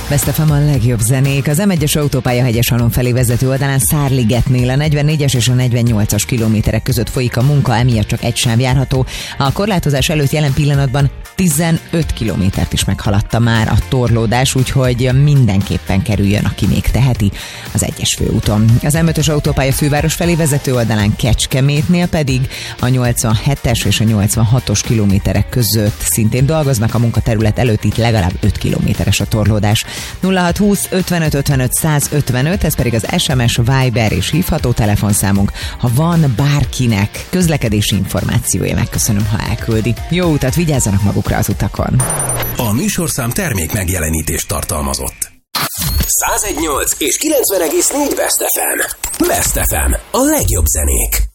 Best FM a legjobb zenék. Az M1-es autópálya Hegyesalon felé vezető oldalán Szárligetnél a 44-es és a 48-as kilométerek között folyik a munka, emiatt csak egy sáv járható. A korlátozás előtt jelen pillanatban 15 kilométert is meghaladta már a torlódás, úgyhogy mindenképpen kerüljön, aki még teheti, az 1-es főúton. Az M5-ös autópálya főváros felé vezető oldalán Kecskemétnél pedig a 87-es és a 86-os kilométerek között szintén dolgoznak, a munkaterület előtt itt legalább 5 kilométeres a torlódás. 0620 55 55 155, ez pedig az SMS, Viber és hívható telefonszámunk. Ha van bárkinek közlekedési információja, megköszönöm, ha elküldi. Jó utat, vigyázzanak magukra az utakon! A műsorszám termék megjelenítést tartalmazott. 101.8 és 90,4 Best FM. Best FM. A legjobb zenék.